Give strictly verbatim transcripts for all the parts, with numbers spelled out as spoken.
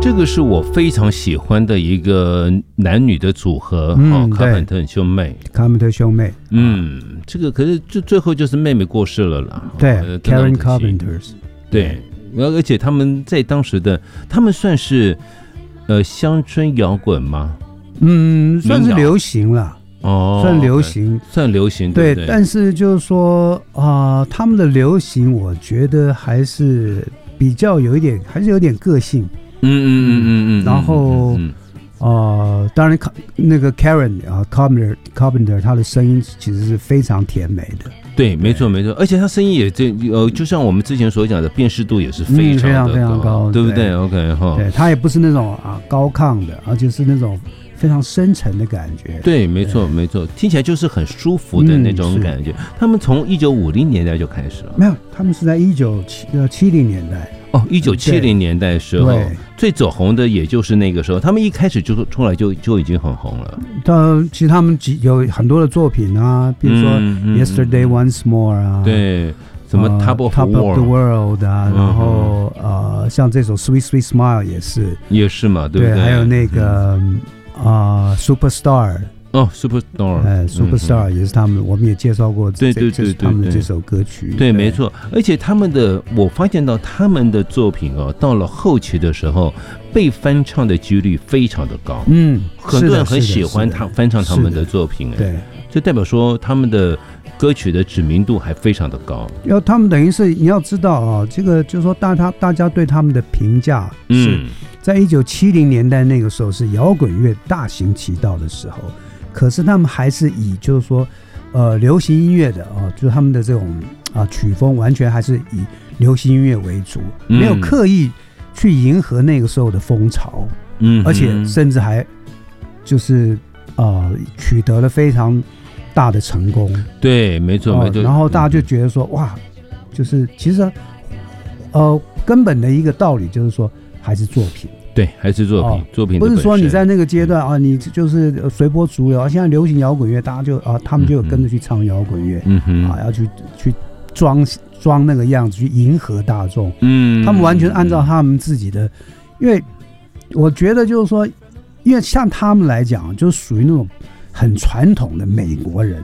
这个是我非常喜欢的一个男女的组合， 嗯哦，卡本特兄妹， 卡本特兄妹， 嗯，这个可是就最后就是妹妹过世了啦， 对、 哦、 ，Karen Carpenters， 对，而且他们在当时的，他们算是呃乡村摇滚吗？ 嗯，算是流行了。 哦， 算流行， 算流行， 对, 对, 对， 但是就是说啊、呃，他们的流行，我觉得还是比较有一点，还是有点个性。 嗯嗯嗯嗯嗯。 然后，嗯嗯呃，当然，那个 Karen 啊 ，Carpenter Carpenter， 他的声音其实是非常甜美的。 对，没错没错，而且他声音也这呃，就像我们之前所讲的，辨识度也是非常的高，嗯、 非常非常高， 对不对 ？OK 哈， 对，他也不是那种啊高亢的，而且是那种非常深沉的感觉。 对，没错没错，听起来就是很舒服的那种感觉。嗯、他们从一九五零年代就开始了， 没有，他们是在一九七零年代。 哦，一九七零年代的时候，最走红的也就是那个时候，他们一开始就出来就就已经很红了。 但其实他们有很多的作品啊，比如说《 嗯、 Yesterday Once More》啊， 对，什么 Top of, 呃、Top of the World 啊， 嗯、 然后呃，像这首《Sweet Sweet Smile》也是， 也是嘛，对不对？ 对，还有那个啊、呃、，Superstar。 哦 ，Superstar， 哎 ，Superstar 也是他们，我们也介绍过， 对对对对， 他们的这首歌曲， 对，没错。而且他们的，我发现到他们的作品哦，到了后期的时候，被翻唱的几率非常的高， 嗯， 很多人很喜欢他翻唱他们的作品，哎， 对， 就代表说他们的歌曲的知名度还非常的高。 要他们等于是你要知道啊，这个就是说大家大家对他们的评价是在一九七零年代那个时候是摇滚乐大行其道的时候。可是他们还是以就是说，呃，流行音乐的啊，就是他们的这种啊曲风完全还是以流行音乐为主，没有刻意去迎合那个时候的风潮，嗯，而且甚至还就是呃取得了非常大的成功。 对，没错没错。 然后大家就觉得说，哇，就是其实呃根本的一个道理就是说，还是作品。 对，还是作品，哦、作品不是说你在那个阶段啊，你就是随波逐流啊。现在流行摇滚乐，大家就啊，他们就有跟着去唱摇滚乐，嗯哼，啊，要去去装装那个样子，去迎合大众，嗯，他们完全按照他们自己的，因为我觉得就是说，因为像他们来讲，就是属于那种很传统的美国人，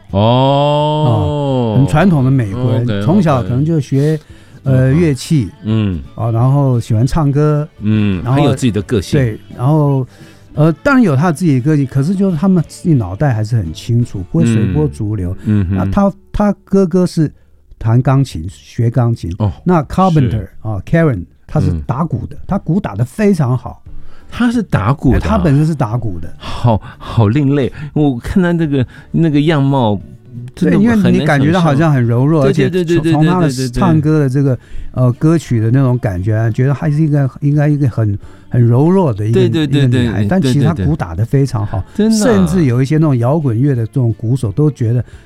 哦， 啊、很传统的美国人， okay, 从小可能就学。呃，乐器，嗯，啊，然后喜欢唱歌， 嗯，然后很有自己的个性， 对，然后，呃，当然有他自己的个性，可是就是他们自己脑袋还是很清楚，不会随波逐流。嗯，那他他哥哥是弹钢琴，学钢琴，哦，那 Carpenter 啊 ，Karen 他是打鼓的，嗯、他鼓打得非常好。 他是打鼓的、啊， 他本身是打鼓的， 好好另类。我看他那个那个样貌。 对，因为你感觉到好像很柔弱，而且从他的唱歌的这个呃歌曲的那种感觉，觉得还是一个应该一个很很柔弱的一个一个女孩，但其实他鼓打得非常好，甚至有一些那种摇滚乐的这种鼓手都觉得